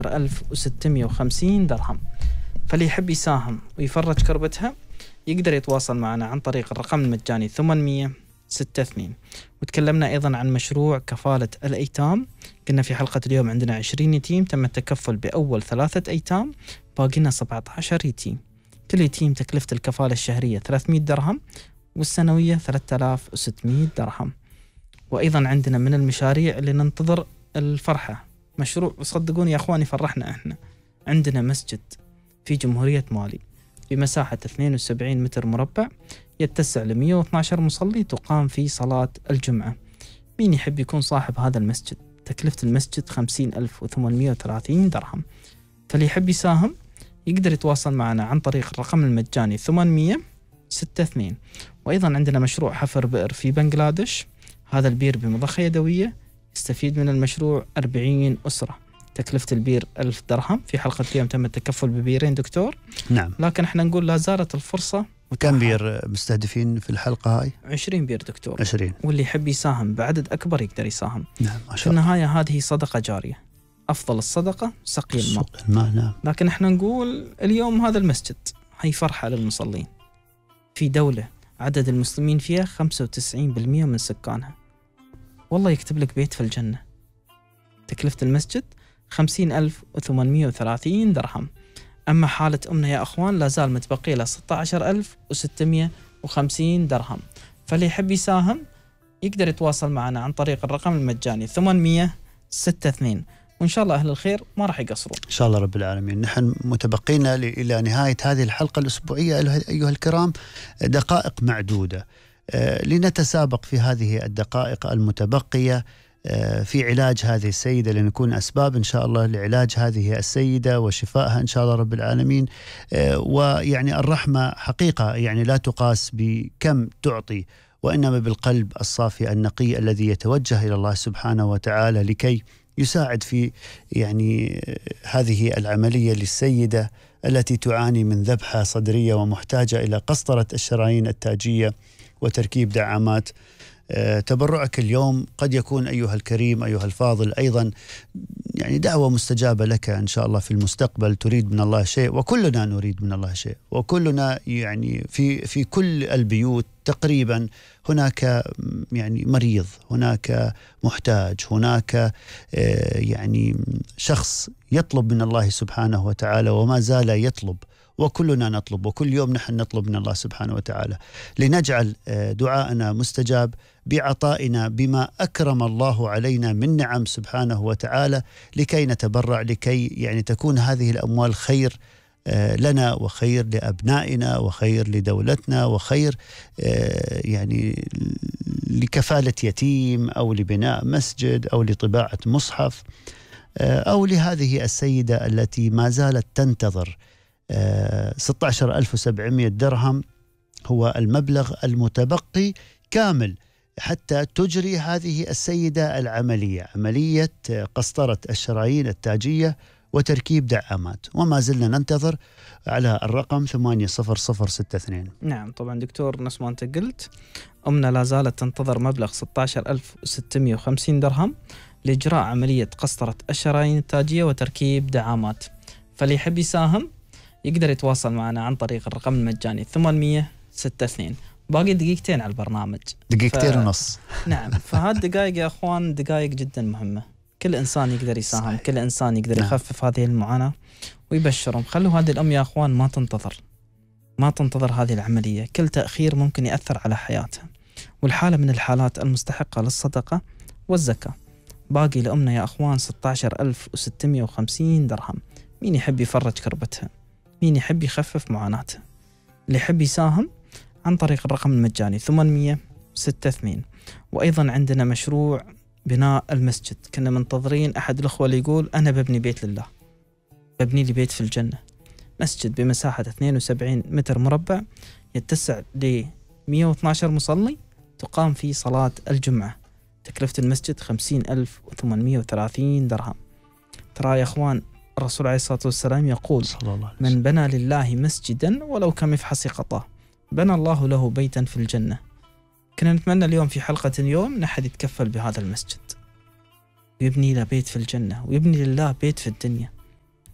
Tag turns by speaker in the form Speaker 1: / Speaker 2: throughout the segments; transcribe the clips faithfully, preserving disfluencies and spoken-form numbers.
Speaker 1: ألف وستمائة وخمسين درهم. فاللي يحب يساهم ويفرج كربتها يقدر يتواصل معنا عن طريق الرقم المجاني ثمانمائة وستة وستين. وتكلمنا أيضا عن مشروع كفالة الأيتام. قلنا في حلقة اليوم عندنا عشرين يتيم تم التكفل بأول ثلاثة أيتام، باقينا سبعة عشر يتيم. كل يتيم تكلفة الكفالة الشهرية ثلاثمائة درهم والسنوية ثلاثة آلاف وستمائة درهم. وأيضا عندنا من المشاريع اللي ننتظر الفرحة مشروع صدقوني يا أخواني فرحنا إحنا. عندنا مسجد في جمهورية مالي بمساحة اثنين وسبعين متر مربع يتسع ل مائة واثني عشر مصلي تقام فيه صلاة الجمعة. مين يحب يكون صاحب هذا المسجد؟ تكلفة المسجد خمسين ألف وثمانمائة وثلاثين درهم. فاللي يحب يساهم يقدر يتواصل معنا عن طريق الرقم المجاني ثمانمائة وستة وستين. وأيضا عندنا مشروع حفر بئر في بنغلاديش. هذا البير بمضخة يدوية يستفيد من المشروع أربعين أسرة. تكلفة البير ألف درهم. في حلقة اليوم تم التكفل ببيرين دكتور.
Speaker 2: نعم.
Speaker 1: لكن احنا نقول لا زالت الفرصة.
Speaker 2: وكم بير مستهدفين في الحلقة هاي؟
Speaker 1: عشرين بير دكتور.
Speaker 2: عشرين.
Speaker 1: واللي يحب يساهم بعدد أكبر يقدر يساهم.
Speaker 2: نعم ما شاء
Speaker 1: في النهاية هذه صدقة جارية. أفضل الصدقة سقي الماء.
Speaker 2: الماء نعم.
Speaker 1: لكن احنا نقول اليوم هذا المسجد هي فرحة للمصلين في دولة عدد المسلمين فيها خمسة وتسعين بالمئة من سكانها. والله يكتب لك بيت في الجنة. تكلفة المسجد خمسين ألف وثمانمائة وثلاثين درهم. أما حالة أمنا يا أخوان لا زال متبقي له ستة عشر ألف وستمائة وخمسين درهم. فاللي يحب يساهم يقدر يتواصل معنا عن طريق الرقم المجاني ثمانمائة وستة وستين. وإن شاء الله أهل الخير ما راح يقصرون
Speaker 2: إن شاء الله رب العالمين. نحن متبقين إلى نهاية هذه الحلقة الأسبوعية أيها الكرام دقائق معدودة لنتسابق في هذه الدقائق المتبقية في علاج هذه السيدة، لنكون أسباب إن شاء الله لعلاج هذه السيدة وشفائها إن شاء الله رب العالمين. ويعني الرحمة حقيقة يعني لا تقاس بكم تعطي، وإنما بالقلب الصافي النقي الذي يتوجه إلى الله سبحانه وتعالى لكي يساعد في يعني هذه العملية للسيدة التي تعاني من ذبحة صدرية ومحتاجة إلى قسطرة الشرايين التاجية وتركيب دعامات. تبرعك اليوم قد يكون أيها الكريم أيها الفاضل أيضا يعني دعوة مستجابة لك إن شاء الله في المستقبل. تريد من الله شيء وكلنا نريد من الله شيء، وكلنا يعني في في كل البيوت تقريبا هناك يعني مريض، هناك محتاج، هناك يعني شخص يطلب من الله سبحانه وتعالى وما زال يطلب، وكلنا نطلب، وكل يوم نحن نطلب من الله سبحانه وتعالى لنجعل دعاءنا مستجاب بعطائنا بما أكرم الله علينا من نعم سبحانه وتعالى، لكي نتبرع، لكي يعني تكون هذه الأموال خير لنا وخير لأبنائنا وخير لدولتنا وخير يعني لكفالة يتيم أو لبناء مسجد أو لطباعة مصحف أو لهذه السيدة التي ما زالت تنتظر. ستة عشر ألف وسبعمائة درهم هو المبلغ المتبقي كامل حتى تجري هذه السيدة العملية، عملية قسطرة الشرايين التاجية وتركيب دعامات، وما زلنا ننتظر على الرقم ثمانية صفر صفر ستة اثنين.
Speaker 1: نعم طبعا دكتور، نفس ما أنت قلت أمنا لا زالت تنتظر مبلغ ستة عشر ألف وستمائة وخمسين درهم لإجراء عملية قسطرة الشرايين التاجية وتركيب دعامات. فاللي يحب يساهم يقدر يتواصل معنا عن طريق الرقم المجاني ثمانمائة وستة وستين. باقي دقيقتين على البرنامج،
Speaker 2: دقيقتين
Speaker 1: ف...
Speaker 2: ونص.
Speaker 1: نعم، فهالدقائق يا أخوان دقائق جدا مهمة. كل إنسان يقدر يساهم، صحيح. كل إنسان يقدر نعم. يخفف هذه المعاناة ويبشرهم. خلوا هذه الأم يا أخوان ما تنتظر ما تنتظر هذه العملية. كل تأخير ممكن يأثر على حياتها، والحالة من الحالات المستحقة للصدقة والزكاة. باقي لأمنا يا أخوان ستة عشر ألف وستمائة وخمسين درهم. مين يحب يفرج كربتها؟ مين يحب يخفف معاناتها؟ اللي يحب يساهم عن طريق الرقم المجاني ثمانمائة وستة وستين. وأيضا عندنا مشروع بناء المسجد. كنا منتظرين أحد الأخوة اللي يقول أنا ببني بيت لله، ببني لي بيت في الجنة. مسجد بمساحة اثنين وسبعين متر مربع يتسع ل مائة واثني عشر مصلي تقام فيه صلاة الجمعة. تكلفة المسجد خمسين ألف وثمانمائة وثلاثين درهم. ترى يا أخوان الرسول عليه الصلاة والسلام يقول من بنى لله مسجدا ولو كمفحص قطاه بنى الله له بيتا في الجنة. كنا نتمنى اليوم في حلقة اليوم نحد يتكفل بهذا المسجد ويبني له بيت في الجنة ويبني لله بيت في الدنيا.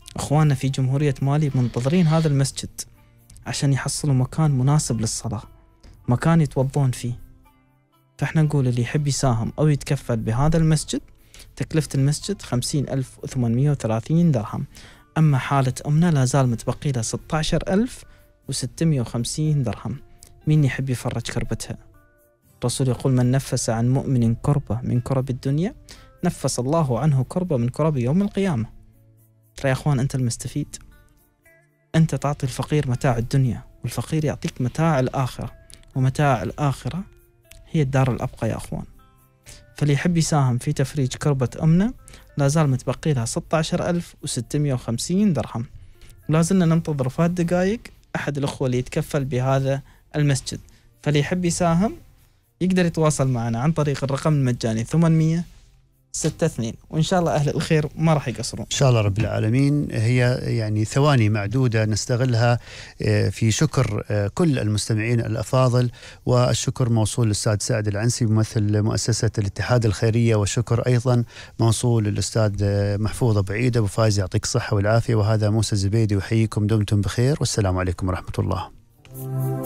Speaker 1: أخواننا في جمهورية مالي منتظرين هذا المسجد عشان يحصلوا مكان مناسب للصلاة، مكان يتوضون فيه. فإحنا نقول اللي يحب يساهم أو يتكفل بهذا المسجد تكلفة المسجد خمسين ألف وثمانمائة وثلاثين درهم. أما حالة أمنا لا زال متبقي لها ستة عشر ألف وستمائة وخمسين درهم. مين يحب يفرج كربتها؟ الرسول يقول من نفس عن مؤمن كربة من كرب الدنيا نفس الله عنه كربة من كرب يوم القيامة. ترى يا أخوان أنت المستفيد، أنت تعطي الفقير متاع الدنيا والفقير يعطيك متاع الآخرة، ومتاع الآخرة هي الدار الأبقى يا أخوان. فاللي يحب يساهم في تفريج كربة أمنا لا زال متبقي لها ستة عشر ألف وستمائة وخمسين درهم. ولازلنا ننتظر فات دقائق أحد الأخوة اللي يتكفل بهذا المسجد. فاللي يحب يساهم يقدر يتواصل معنا عن طريق الرقم المجاني ثمانمائة ستة اثنين، وإن شاء الله أهل الخير ما راح يقصرون
Speaker 2: إن شاء الله رب العالمين. هي يعني ثواني معدودة نستغلها في شكر كل المستمعين الأفاضل، والشكر موصول للأستاذ سعد العنسي ممثل مؤسسة الاتحاد الخيرية، والشكر أيضا موصول للأستاذ محفوظ أبو عيد. أبو فايز يعطيك الصحة والعافية، وهذا موسى الزبيدي وحييكم، دمتم بخير والسلام عليكم ورحمة الله.